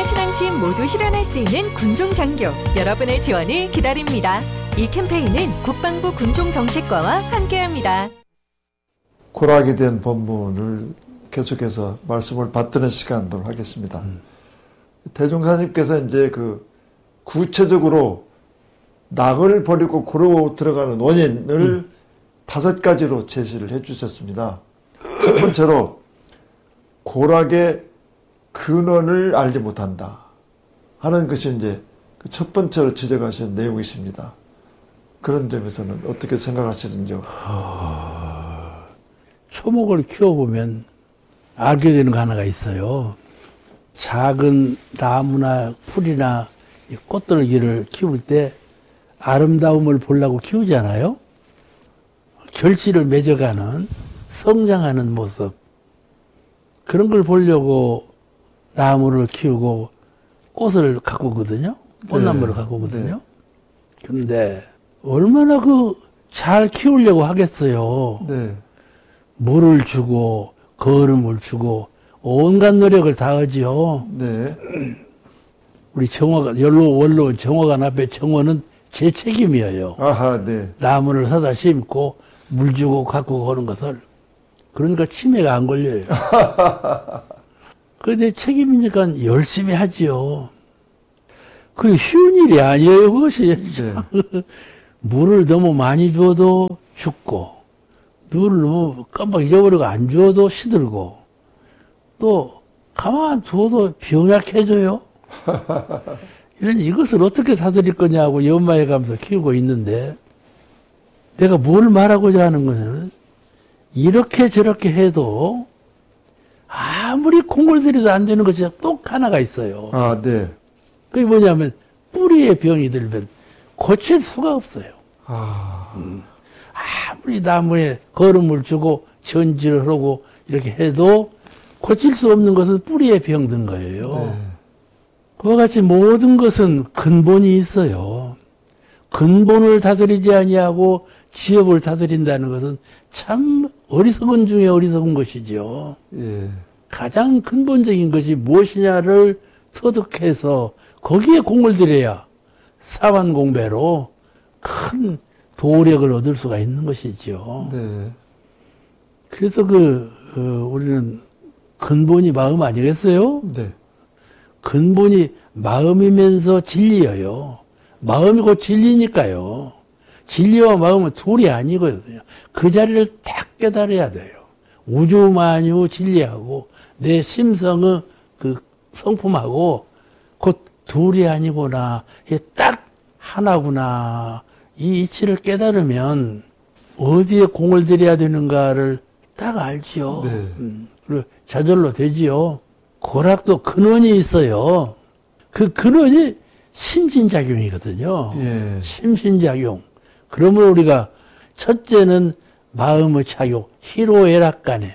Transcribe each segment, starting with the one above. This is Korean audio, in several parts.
신앙심 모두 실현할 수 있는 군종장교 여러분의 지원을 기다립니다. 이 캠페인은 국방부 군종정책과와 함께합니다. 고락에 대한 본문을 계속해서 말씀을 받드는 시간을 하겠습니다. 대종사님께서 이제 구체적으로 낙을 버리고 고로 들어가는 원인을 5가지로 제시를 해 주셨습니다. 첫 번째로 고락의 근원을 알지 못한다 하는 것이 이제 첫 번째로 지적하신 내용이십니다. 그런 점에서는 어떻게 생각하시는지요? 초목을 키워보면 알게 되는 거 하나가 있어요. 작은 나무나 풀이나 꽃들기를 키울 때 아름다움을 보려고 키우잖아요. 결실을 맺어가는 성장하는 모습, 그런 걸 보려고 나무를 키우고 꽃을 가꾸거든요. 꽃나무를 가꾸거든요. 그런데 얼마나 잘 키우려고 하겠어요. 네. 물을 주고 거름을 주고 온갖 노력을 다하지요. 네. 우리 원로 정화관 앞에 정원은 제 책임이에요. 아하, 네. 나무를 사다 심고 물 주고 가꾸고 하는 것을. 그러니까 치매가 안 걸려요. 그게 내 책임이니까 열심히 하지요. 그게 쉬운 일이 아니에요, 그것이. 네. 물을 너무 많이 줘도 죽고, 물을 너무 깜빡 잊어버리고 안 줘도 시들고, 또 가만 두어도 병약해져요. 이것을 어떻게 다스릴 거냐고 연마해 가면서 키우고 있는데, 내가 뭘 말하고자 하는 것은, 이렇게 저렇게 해도 아무리 콩을 들여도 안 되는 것이 또 하나가 있어요. 아, 네. 그게 뭐냐면 뿌리에 병이 들면 고칠 수가 없어요. 아무리 나무에 거름을 주고 전지를 하고 이렇게 해도 고칠 수 없는 것은 뿌리에 병든 거예요. 네. 그와 같이 모든 것은 근본이 있어요. 근본을 다스리지 아니하고 지엽을 다스린다는 것은 참 어리석은 중에 어리석은 것이죠. 예. 가장 근본적인 것이 무엇이냐를 터득해서 거기에 공을 들여야 사반공배로 큰 도력을 얻을 수가 있는 것이죠. 네. 그래서 우리는 근본이 마음 아니겠어요? 네. 근본이 마음이면서 진리예요. 마음이 곧 진리니까요. 진리와 마음은 둘이 아니거든요. 그 자리를 딱 깨달아야 돼요. 우주만유 진리하고 내 심성의 성품하고 곧 둘이 아니구나. 이게 딱 하나구나. 이 이치를 깨달으면 어디에 공을 들여야 되는가를 딱 알지요. 네. 그리고 저절로 되지요. 고락도 근원이 있어요. 그 근원이 심신작용이거든요. 예. 심신작용. 그러면 우리가 첫째는 마음의 작용, 희로애락간에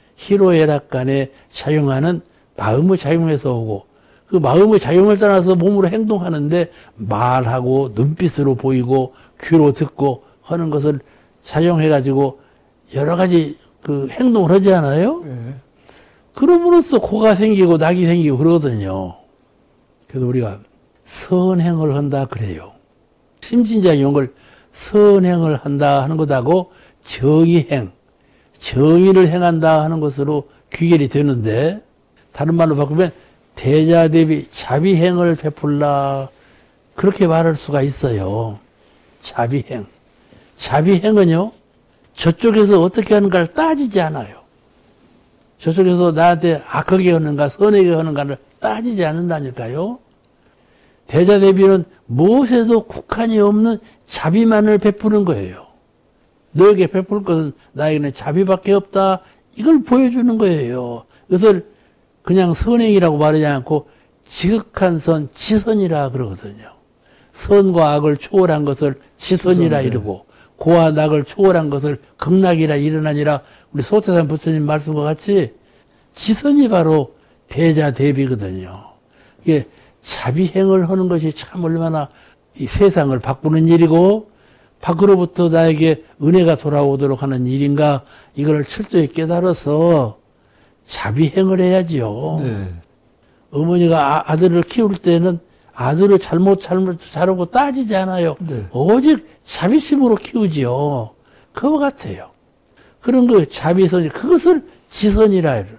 작용하는 마음의 작용에서 오고, 그 마음의 작용을 따라서 몸으로 행동하는데 말하고 눈빛으로 보이고 귀로 듣고 하는 것을 작용해가지고 여러 가지 행동을 하지 않아요? 예. 그럼으로써 고가 생기고 낙이 생기고 그러거든요. 그래서 우리가 선행을 한다 그래요. 심신작용을 선행을 한다 하는 것하고 정의행, 정의를 행한다 하는 것으로 귀결이 되는데, 다른 말로 바꾸면 대자대비 자비행을 베풀라, 그렇게 말할 수가 있어요. 자비행. 자비행은요, 저쪽에서 어떻게 하는가를 따지지 않아요. 저쪽에서 나한테 악하게 하는가 선하게 하는가를 따지지 않는다니까요. 대자대비는 무엇에도 국한이 없는 자비만을 베푸는 거예요. 너에게 베풀 것은 나에게는 자비밖에 없다. 이걸 보여주는 거예요. 이것을 그냥 선행이라고 말하지 않고 지극한 선, 지선이라 그러거든요. 선과 악을 초월한 것을 지선이라 이르고, 고와 낙을 초월한 것을 극락이라 이르나니라. 우리 소태산 부처님 말씀과 같이 지선이 바로 대자대비거든요. 이게 자비행을 하는 것이 참 얼마나 이 세상을 바꾸는 일이고, 밖으로부터 나에게 은혜가 돌아오도록 하는 일인가, 이걸 철저히 깨달아서 자비행을 해야지요. 네. 어머니가 아들을 키울 때는 아들을 잘못 자르고 따지지 않아요. 네. 오직 자비심으로 키우지요. 그와 같아요. 그런 그 자비선, 그것을 지선이라 해요.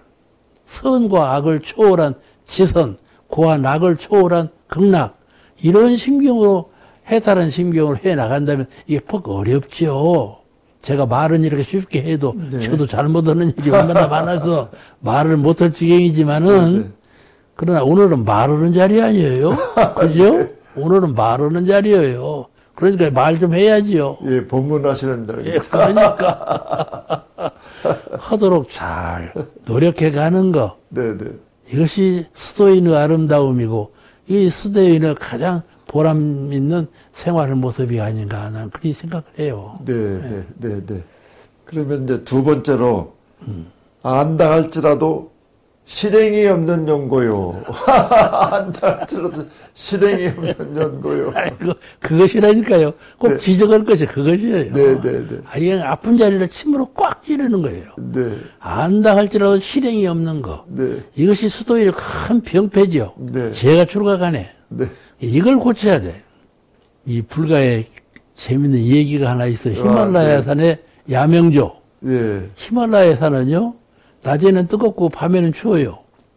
선과 악을 초월한 지선, 고와 낙을 초월한 극락, 이런 심경으로, 해탈한 심경으로 해 나간다면 이게 퍽 어렵죠. 제가 말은 이렇게 쉽게 해도 네. 저도 잘못하는 일이 얼마나 많아서 말을 못할 지경이지만은 네. 그러나 오늘은 말하는 자리 아니에요. 그죠? 오늘은 말하는 자리예요. 그러니까 말 좀 해야지요. 예, 법문하시는 예, 날입니다. 그러니까 하도록 잘 노력해 가는 거, 네, 네. 이것이 수도인의 아름다움이고 이 수도인의 가장 보람 있는 생활 모습이 아닌가 하는 그런 생각을 해요. 네, 네, 네, 네. 그러면 이제 두 번째로 안다 할지라도 실행이 없는 연고요. 안다 할지라도 실행이 없는 연고요. 아이고, 그것이라니까요. 꼭 네. 지적할 것이 그것이에요. 네, 네, 네. 그냥 아픈 자리를 침으로 꽉 찌르는 거예요. 네, 안다 할지라도 실행이 없는 거. 네, 이것이 수도인의 큰 병폐죠. 네. 죄가 출가가네. 네. 이걸 고쳐야 돼. 이 불가에 재밌는 얘기가 하나 있어요. 히말라야 산의 야명조. 예, 히말라야 산은요, 낮에는 뜨겁고 밤에는 추워요.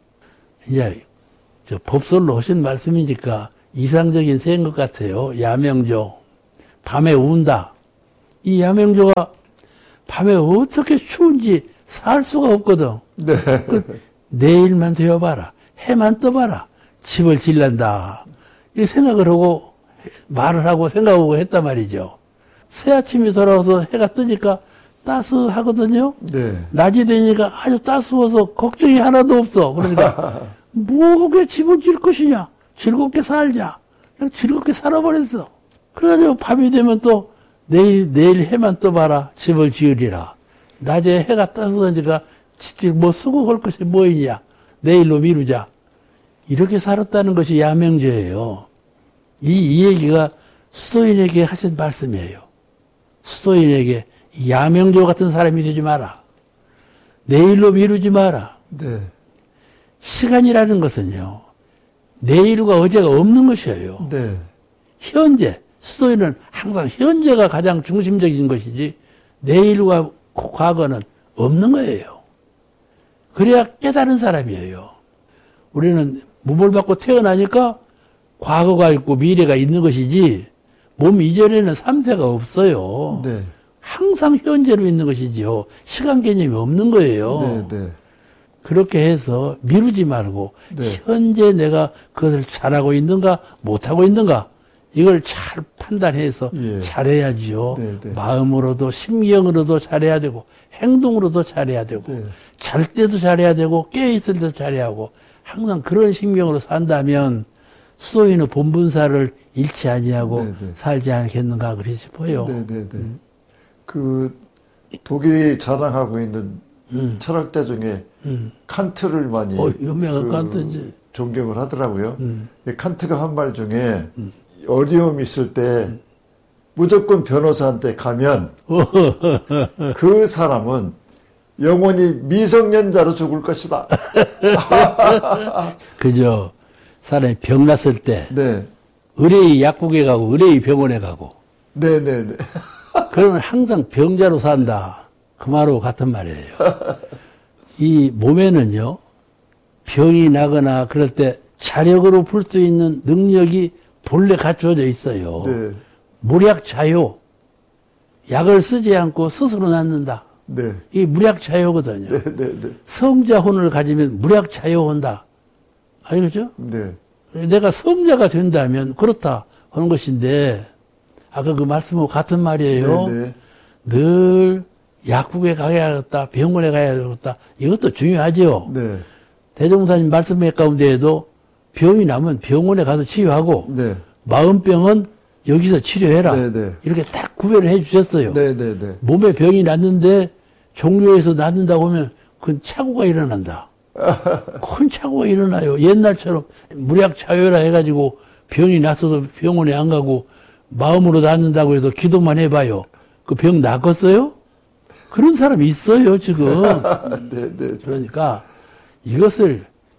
이제, 저 법설로 하신 말씀이니까 이상적인 새인 것 같아요. 야명조. 밤에 운다. 이 야명조가 밤에 어떻게 추운지 살 수가 없거든. 네, 내일만 되어봐라. 해만 떠봐라. 집을 질란다. 이 생각을 하고 말을 하고 생각하고 했단 말이죠. 새 아침이 돌아와서 해가 뜨니까 따스하거든요. 네. 낮이 되니까 아주 따스워서 걱정이 하나도 없어. 그러니까 뭐게 집을 질 것이냐. 즐겁게 살자. 그냥 즐겁게 살아버렸어. 그래가지고 밤이 되면 또 내일 해만 떠봐라. 집을 지으리라. 낮에 해가 따스하니까 뭐 쓰고 할 것이 뭐 있냐. 내일로 미루자. 이렇게 살았다는 것이 야명제예요. 이 얘기가 수도인에게 하신 말씀이에요. 수도인에게 야명조 같은 사람이 되지 마라. 내일로 미루지 마라. 네. 시간이라는 것은요, 내일과 어제가 없는 것이에요. 네. 현재, 수도인은 항상 현재가 가장 중심적인 것이지, 내일과 과거는 없는 거예요. 그래야 깨달은 사람이에요. 우리는 몸을 받고 태어나니까 과거가 있고 미래가 있는 것이지, 몸 이전에는 3세가 없어요. 네. 항상 현재로 있는 것이지요. 시간 개념이 없는 거예요. 네, 네. 그렇게 해서 미루지 말고 네. 현재 내가 그것을 잘하고 있는가 못하고 있는가 이걸 잘 판단해서 예. 잘해야지요. 네, 네. 마음으로도 심경으로도 잘해야 되고 행동으로도 잘해야 되고 네. 잘 때도 잘해야 되고 깨어있을 때도 잘해야 하고 항상 그런 심경으로 산다면 수도인의 본분사를 잃지 아니하고 네, 네. 살지 않겠는가 그리 싶어요. 네, 네, 네. 그 독일이 자랑하고 있는 철학자 중에 칸트를 많이 유명한 칸트지. 존경을 하더라고요. 이 칸트가 한 말 중에 어려움이 있을 때 무조건 변호사한테 가면 그 사람은 영원히 미성년자로 죽을 것이다. 그죠. 사람이 병 났을 때 네, 의뢰의 약국에 가고 의뢰의 병원에 가고 네, 네, 네. 그러면 항상 병자로 산다. 그 말하고 같은 말이에요. 이 몸에는요, 병이 나거나 그럴 때 자력으로 풀 수 있는 능력이 본래 갖추어져 있어요. 네, 무략자요. 약을 쓰지 않고 스스로 낫는다. 네, 이 무략자요거든요. 네, 네, 네, 성자혼을 가지면 무략자요 온다. 알겠죠? 네, 내가 성자가 된다면 그렇다 하는 것인데, 아까 그 말씀하고 같은 말이에요. 네, 네. 늘 약국에 가야겠다, 병원에 가야겠다. 이것도 중요하죠. 네, 대종사님 말씀 가운데에도 병이 나면 병원에 가서 치유하고 네, 마음병은 여기서 치료해라. 네, 네. 이렇게 딱 구별을 해 주셨어요. 네, 네, 네. 몸에 병이 났는데 종교에서 낫는다고 하면 그건 착오가 일어난다. 큰 착오가 일어나요. 옛날처럼 무략자요라 해가지고 병이 났어도 병원에 안 가고 마음으로 낫는다고 해서 기도만 해봐요. 그 병 낫겠어요? 그런 사람이 있어요, 지금. 네, 네. 그러니까 이것을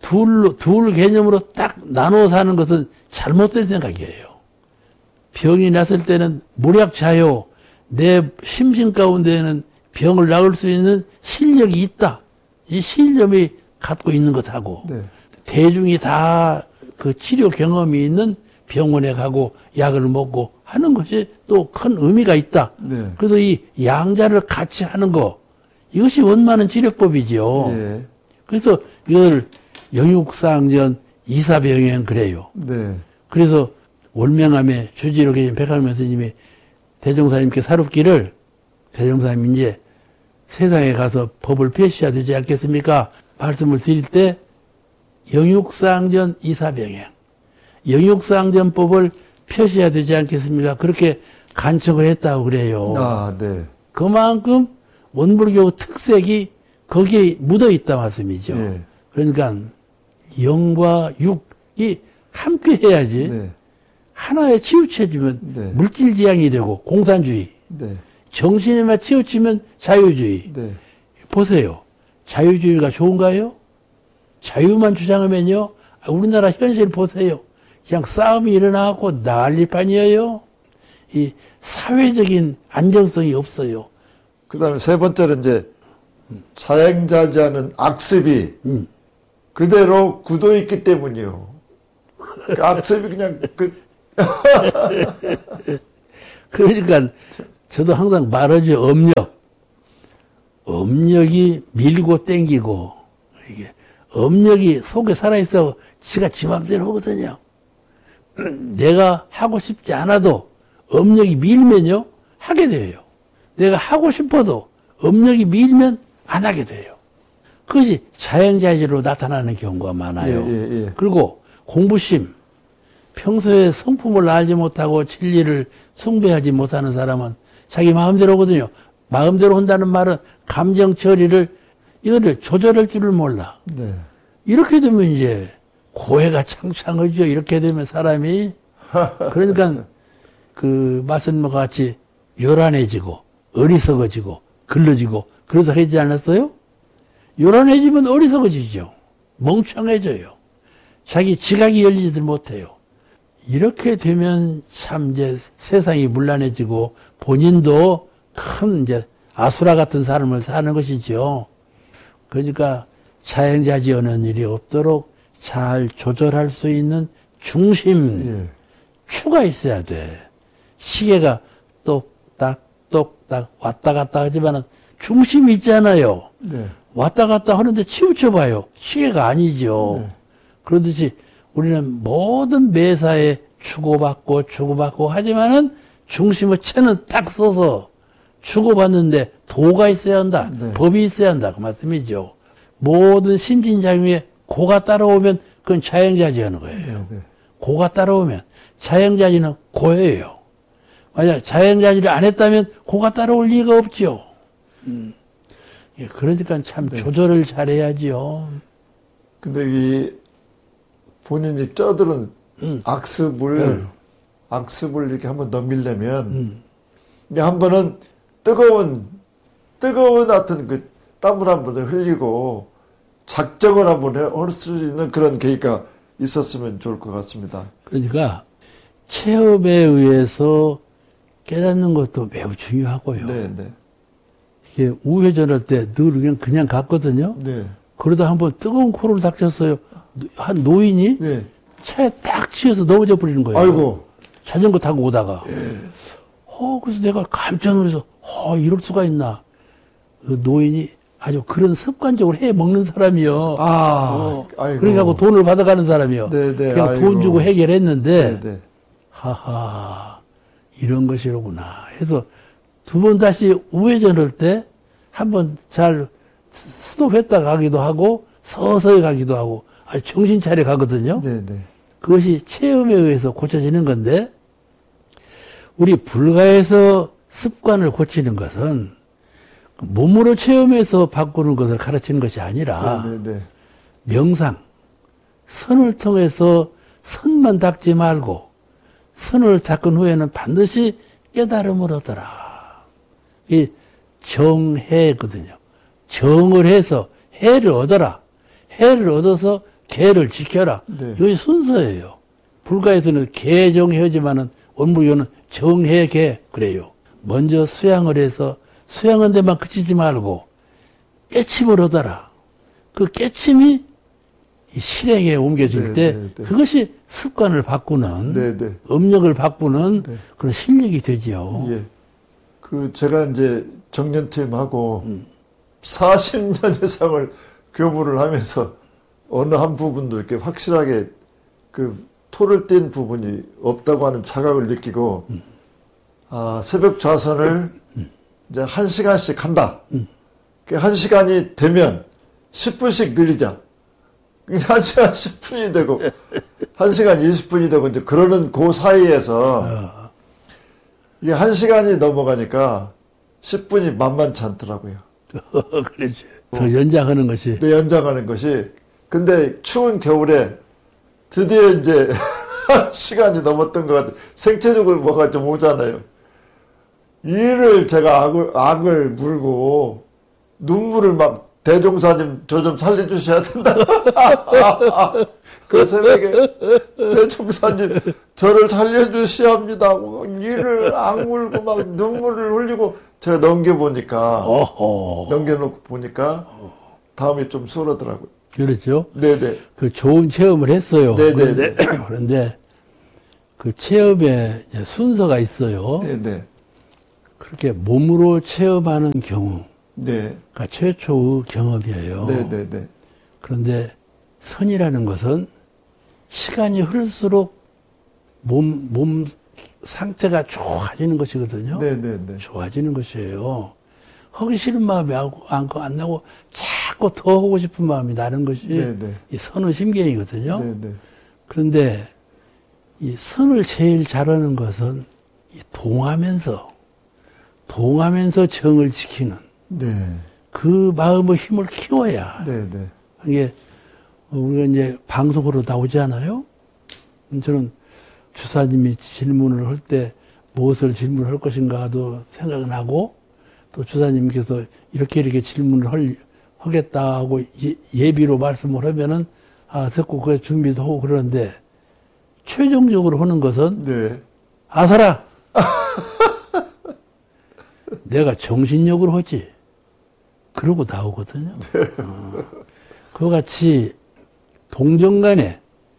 둘 개념으로 딱 나눠 사는 것은 잘못된 생각이에요. 병이 났을 때는 무략자요. 내 심신 가운데에는 병을 나을 수 있는 실력이 있다. 이 신념이 갖고 있는 것하고 네. 대중이 다 그 치료 경험이 있는 병원에 가고 약을 먹고 하는 것이 또 큰 의미가 있다. 네. 그래서 이 양자를 같이 하는 거 이것이 원만한 치료법이죠. 예. 그래서 이걸 영육상전 이사병행 그래요. 네. 그래서 월명암에 주지로 계신 백학명 스님이 대종사님께 사롭기를 대종사님 이제 세상에 가서 법을 폐시해야 되지 않겠습니까? 말씀을 드릴 때 영육상전 이사병행 영육상전법을 폐시해야 되지 않겠습니까? 그렇게 간청을 했다고 그래요. 아, 네. 그만큼 원불교 특색이 거기에 묻어 있다 말씀이죠. 예. 그러니까 영과 육이 함께 해야지 네. 하나에 치우쳐지면 네. 물질지향이 되고 공산주의, 네. 정신에만 치우치면 자유주의. 네. 보세요. 자유주의가 좋은가요? 자유만 주장하면요. 우리나라 현실 보세요. 그냥 싸움이 일어나고 난리판이에요. 이 사회적인 안정성이 없어요. 그 다음에 세 번째는 이제 자행자지하는 악습이 그대로 굳어있기 때문이요. 그 악습이 그냥 그러니까 저도 항상 말하죠. 업력이 밀고 땡기고 이게 업력이 속에 살아있어 지가 지 맘대로 하거든요. 내가 하고 싶지 않아도 업력이 밀면요 하게 돼요. 내가 하고 싶어도 업력이 밀면 안 하게 돼요. 그것이 자행자지로 나타나는 경우가 많아요. 예. 그리고 공부심, 평소에 성품을 알지 못하고 진리를 숭배하지 못하는 사람은 자기 마음대로 하거든요. 마음대로 한다는 말은 감정 처리를 이거를 조절할 줄을 몰라. 네. 이렇게 되면 이제 고해가 창창하죠. 이렇게 되면 사람이 그러니까 그 말씀과 같이 요란해지고 어리석어지고 글러지고 그래서 하지 않았어요? 요란해지면 어리석어지죠. 멍청해져요. 자기 지각이 열리지들 못해요. 이렇게 되면 참 이제 세상이 문란해지고 본인도 큰 이제 아수라 같은 삶을 사는 것이죠. 그러니까 자행자지하는 일이 없도록 잘 조절할 수 있는 중심, 예. 추가 있어야 돼. 시계가 똑딱 왔다 갔다 하지만은 중심이 있잖아요. 네. 왔다 갔다 하는데 치우쳐봐요. 시계가 아니죠. 네. 그러듯이 우리는 모든 매사에 주고받고 하지만은 중심의 채는 딱 서서 주고받는데 도가 있어야 한다. 네. 법이 있어야 한다. 그 말씀이죠. 모든 신진자유에 고가 따라오면 그건 자행자지하는 거예요. 네. 고가 따라오면 자행자지는 고예요. 만약 자행자지를 안 했다면 고가 따라올 리가 없죠. 예, 그러니까 참 네. 조절을 잘해야지요. 근데 이 본인이 쪄들은 악습을 이렇게 한번 넘기려면 이게 한 번은 뜨거운 하여튼 그 땀을 한 번 흘리고 작정을 한번 할 수 있는 그런 계기가 있었으면 좋을 것 같습니다. 그러니까 체험에 의해서 깨닫는 것도 매우 중요하고요. 네. 이게 우회전할 때 늘 그냥 갔거든요. 네. 그러다 한번 뜨거운 코를 닥쳤어요. 한 노인이 네. 차에 딱 치여서 넘어져 버리는 거예요. 아이고. 자전거 타고 오다가. 그래서 내가 깜짝 놀라서, 이럴 수가 있나. 그 노인이 아주 그런 습관적으로 해 먹는 사람이요. 아이고. 그러니까 돈을 받아가는 사람이요. 네네. 그냥 돈 아이고. 주고 해결했는데, 네. 하하, 이런 것이로구나. 해서 두 번 다시 우회전할 때 한 번 잘 스톱했다 가기도 하고 서서히 가기도 하고 아주 정신 차려 가거든요. 네. 그것이 체험에 의해서 고쳐지는 건데 우리 불가에서 습관을 고치는 것은 몸으로 체험해서 바꾸는 것을 가르치는 것이 아니라 네. 명상, 선을 통해서 선만 닦지 말고 선을 닦은 후에는 반드시 깨달음을 얻어라. 이 정해거든요. 정을 해서 해를 얻어라. 해를 얻어서 계를 지켜라. 네. 이것이 순서예요. 불가에서는 계정해지만은 원불교는 정해계 그래요. 먼저 수양을 해서 수양한 데만 그치지 말고 깨침을 하더라. 그 깨침이 이 실행에 옮겨질 네, 때 네, 네. 그것이 습관을 바꾸는 네, 네. 업력을 바꾸는 네. 그런 실력이 되지요. 예. 그 제가 이제 정년퇴임하고 40년 이상을 교부를 하면서 어느 한 부분도 이렇게 확실하게 그 토를 뗀 부분이 없다고 하는 자각을 느끼고 아, 새벽 좌선을 이제 1시간씩 한다. 그 1시간이 되면 10분씩 느리자. 1시간 10분이 되고 1시간 20분이 되고 이제 그러는 그 사이에서 이게 1시간이 넘어가니까 10분이 만만치 않더라고요. 그렇죠. 더 연장하는 것이. 네, 연장하는 것이. 근데 추운 겨울에 드디어 이제 시간이 넘었던 것 같아요. 생체적으로 뭐가 좀 오잖아요. 이를 제가 악을 물고 눈물을 막 대종사님 저 좀 살려주셔야 된다. 그 새벽에 대종사님 저를 살려주셔야 합니다. 이를 악물고 막 눈물을 흘리고 제가 넘겨보니까 넘겨놓고 보니까 다음이 좀 수월하더라고요. 그렇죠. 네네. 그 좋은 체험을 했어요. 네네. 그런데 그 체험에 이제 순서가 있어요. 네네. 그렇게 몸으로 체험하는 경우가 네. 최초의 경험이에요. 네네네. 그런데 선이라는 것은 시간이 흐를수록 몸 상태가 좋아지는 것이거든요. 네네네. 좋아지는 것이에요. 하기 싫은 마음이 안 나고 자꾸 더 하고 싶은 마음이 나는 것이 네네. 이 선의 심경이거든요. 네네. 그런데 이 선을 제일 잘하는 것은 이 동하면서 정을 지키는 네. 그 마음의 힘을 키워야 네네. 이게 우리가 이제 방송으로 나오지 않아요? 저는 주사님이 질문을 할 때 무엇을 질문할 것인가도 생각은 하고 또 주사님께서 이렇게 질문을 하겠다 하고 예비로 말씀을 하면은 듣고 그 준비도 하고 그러는데 최종적으로 하는 것은 네. 아사라 내가 정신력으로 하지 그러고 나오거든요. 그와 같이 동정간에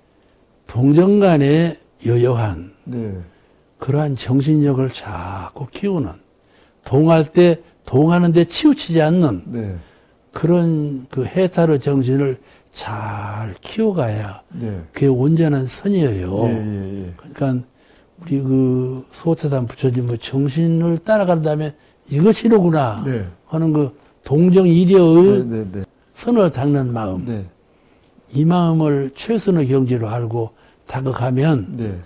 여여한 네. 그러한 정신력을 자꾸 키우는 동할 때 동하는데 치우치지 않는 네. 그런 그 해탈의 정신을 잘 키워가야 네. 그게 온전한 선이에요. 예. 그러니까 우리 그 소태단 부처님 뭐 정신을 따라간 다음에 이것이로구나 네. 하는 그 동정이려의 네네네. 선을 닦는 마음. 네. 이 마음을 최선의 경지로 알고 다가가면 네.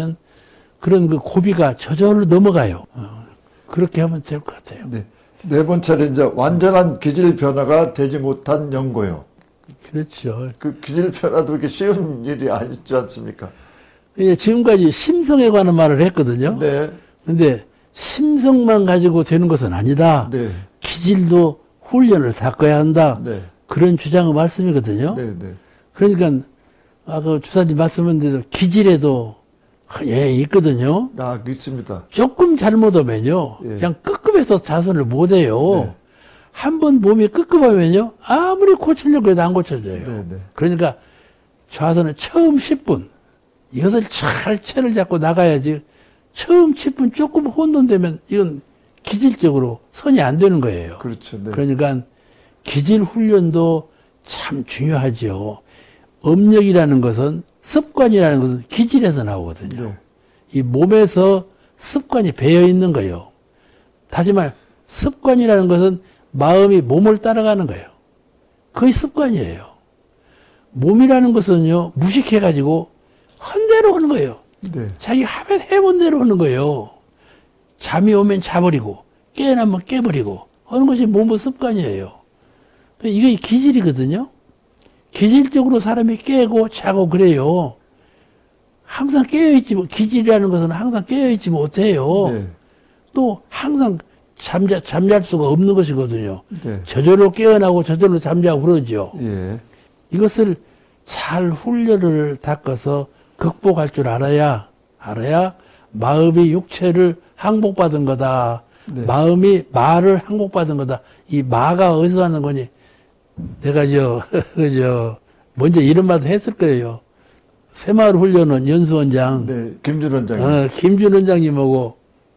그런 그 고비가 저절로 넘어가요. 그렇게 하면 될 것 같아요. 네. 네 번째는 이제 완전한 기질 변화가 되지 못한 연고요. 그렇죠. 그 기질 변화도 이렇게 쉬운 일이 아니지 않습니까? 이제 지금까지 심성에 관한 말을 했거든요. 네. 근데 심성만 가지고 되는 것은 아니다. 네. 기질도 훈련을 닦아야 한다. 네. 그런 주장의 말씀이거든요. 네. 네. 그러니까 아까 주사님 말씀한 대로 기질에도 있거든요. 있습니다. 조금 잘못하면요. 예. 그냥 끄급해서 자선을 못해요. 네. 한번 몸이 끄급하면요. 아무리 고치려고 해도 안 고쳐져요. 네. 네. 그러니까 좌선은 처음 10분 이것을 잘 채를 잡고 나가야지 처음 10분 조금 혼돈되면 이건 기질적으로 선이 안 되는 거예요. 그렇죠. 네. 그러니까 기질 훈련도 참 중요하죠. 업력이라는 것은 습관이라는 것은 기질에서 나오거든요. 네. 이 몸에서 습관이 배어 있는 거예요. 다시 말 습관이라는 것은 마음이 몸을 따라가는 거예요. 그게 습관이에요. 몸이라는 것은요 무식해가지고 한 대로 하는 거예요. 네. 자기 해본 대로 하는 거예요. 잠이 오면 자버리고 깨어나면 깨버리고 하는 것이 몸의 습관이에요. 이게 기질이거든요. 기질적으로 사람이 깨고 자고 그래요. 항상 깨어있지, 기질이라는 것은 항상 깨어있지 못해요. 네. 또 항상 잠잘 수가 없는 것이거든요. 네. 저절로 깨어나고 저절로 잠자고 그러죠. 예. 이것을 잘 훈련을 닦아서 극복할 줄 알아야 마음이 육체를 항복받은 거다. 네. 마음이 마를 항복받은 거다. 이 마가 어디서 하는 거니? 내가 먼저 이런 말도 했을 거예요. 새마을 훈련원 연수원장. 네, 김준 원장님. 김준 원장님하고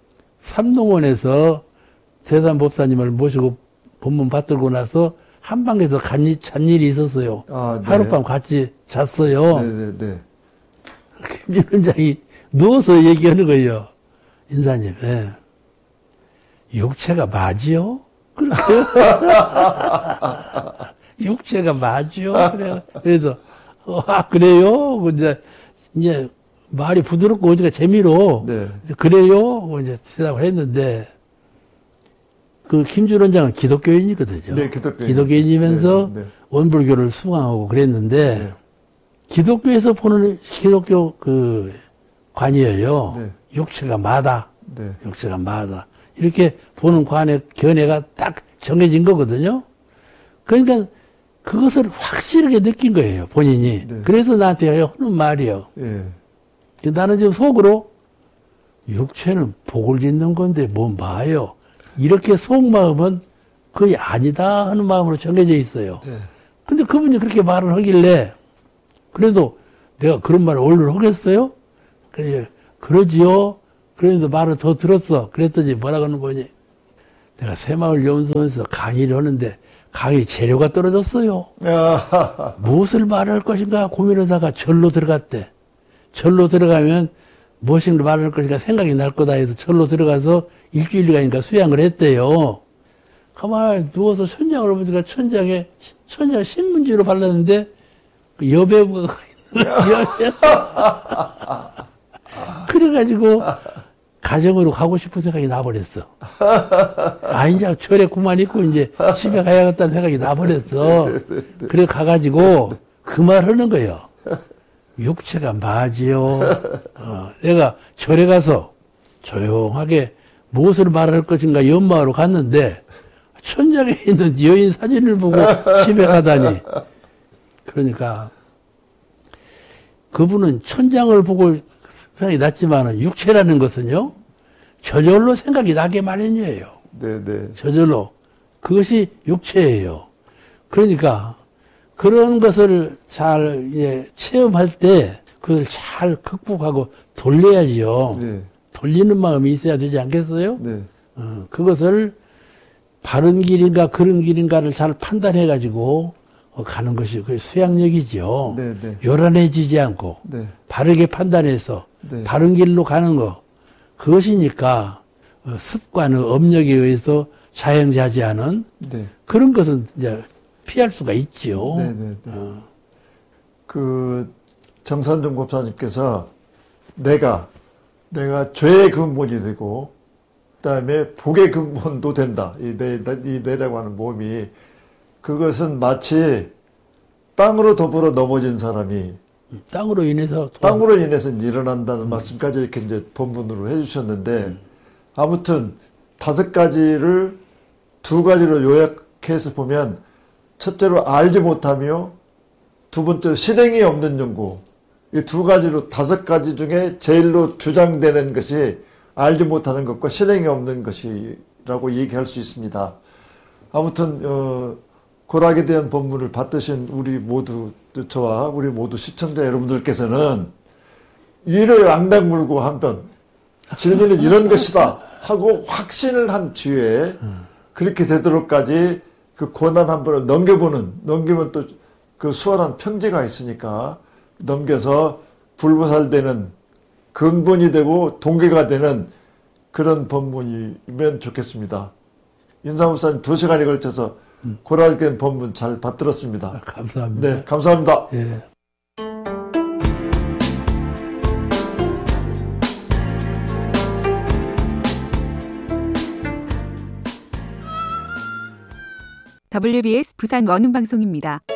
삼동원에서 재단 법사님을 모시고 법문 받들고 나서 한방에서 잔 일이 있었어요. 아, 네. 하룻밤 같이 잤어요. 네. 김준 원장이 누워서 얘기하는 거예요. 인사님, 예. 육체가 맞지요? 육체가 맞지요? 그래서 그래요? 이제 말이 부드럽고 어디가 재미로 네. 그래요? 이제 대답을 했는데 그 김준 원장은 기독교인이거든요. 네, 기독교인이면서 네. 원불교를 수강하고 그랬는데 네. 기독교에서 보는 기독교 그 관이에요. 네. 육체가 마다. 네. 육체가 마다. 이렇게 보는 견해가 딱 정해진 거거든요. 그러니까 그것을 확실하게 느낀 거예요, 본인이. 네. 그래서 나한테 하는 말이요. 예. 나는 지금 속으로 육체는 복을 짓는 건데 뭔 봐요. 이렇게 속마음은 거의 아니다 하는 마음으로 정해져 있어요. 네. 근데 그분이 그렇게 말을 하길래 그래도 내가 그런 말을 얼른 하겠어요? 그러지요. 그래서 말을 더 들었어. 그랬더니 뭐라고 하는 거니? 내가 새마을 연수원에서 강의를 하는데 강의 재료가 떨어졌어요. 무엇을 말할 것인가 고민하다가 절로 들어갔대. 절로 들어가면 무엇인가 말할 것인가 생각이 날 거다 해서 절로 들어가서 일주일간인가 수양을 했대요. 가만히 누워서 천장을 보니까 천장 신문지로 발랐는데 그 여배우가 그래가지고 가정으로 가고 싶은 생각이 나버렸어. 이제 절에 그만 있고 이제 집에 가야겠다는 생각이 나버렸어. 그래 가가지고 그 말 하는 거예요. 육체가 맞지요. 내가 절에 가서 조용하게 무엇을 말할 것인가 연마하러 갔는데 천장에 있는 여인 사진을 보고 집에 가다니. 그러니까 그분은 천장을 보고 생각이 났지만 육체라는 것은요 저절로 생각이 나게 마련이에요. 네. 저절로 그것이 육체예요. 그러니까 그런 것을 잘 체험할 때 그걸 잘 극복하고 돌려야지요. 네. 돌리는 마음이 있어야 되지 않겠어요? 네. 그것을 바른 길인가 그런 길인가를 잘 판단해가지고 가는 것이 그 수양력이죠. 네. 요란해지지 않고 네. 바르게 판단해서 네. 바른 길로 가는 거 그것이니까 습관의 업력에 의해서 자행자재하는 네. 그런 것은 이제 피할 수가 있지요. 네. 그 정산중 법사님께서 내가 죄의 근본이 되고 그다음에 복의 근본도 된다. 이 내라고 하는 몸이 그것은 마치 땅으로 더불어 넘어진 사람이 땅으로 인해서 이제 일어난다는 말씀까지 이렇게 이제 본문으로 해주셨는데 아무튼 5가지를 2가지로 요약해서 보면 첫째로 알지 못하며 두 번째로 실행이 없는 연고 이 2가지로 5가지 중에 제일로 주장되는 것이 알지 못하는 것과 실행이 없는 것이라고 얘기할 수 있습니다. 아무튼 고락에 대한 본문을 받으신 우리 모두 저와 우리 모두 시청자 여러분들께서는 이를 앙당 물고 한번 진리는 이런 것이다 하고 확신을 한 뒤에 그렇게 되도록까지 그 고난 한 번을 넘기면 또 그 수월한 평지가 있으니까 넘겨서 불보살되는 근본이 되고 동기가 되는 그런 법문이면 좋겠습니다. 인사무사님 2시간에 걸쳐서 고락에 대한 법문 잘 받들었습니다. 감사합니다. 네, 감사합니다. 예. WBS 부산 원음방송입니다.